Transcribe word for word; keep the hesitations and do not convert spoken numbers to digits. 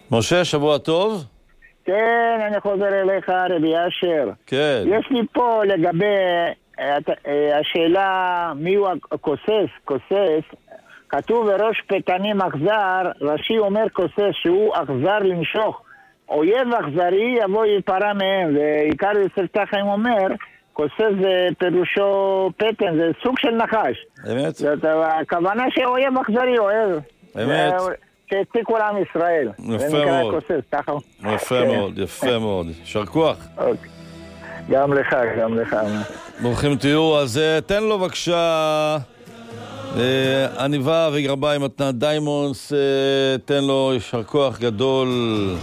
משה, שבוע טוב? כן, אני חוזר אליך, רבי אשר. כן. יש לי פה לגבי השאלה מיהו הכוסס, כוסס. כתוב בראש פתנים אכזר, רש"י אומר כוסס שהוא אכזר לנשוך. אויב אכזרי יבוא יפרע מהם, ועיקר יוסף תחיים אומר, כוסס זה פירושו פתן, זה סוג של נחש. אמת? זאת הכוונה שאויב אכזרי אוהב. אמת. שהציקו לעם ישראל. יפה מאוד. כוסס, ככה. יפה מאוד, יפה מאוד. יישר כוח. אוקיי. גם לך, גם לך. ברוכים תהיו, אז תן לו בבקשה עניבה וגרביים מתנת דיימונס, תן לו יישר כוח גדול.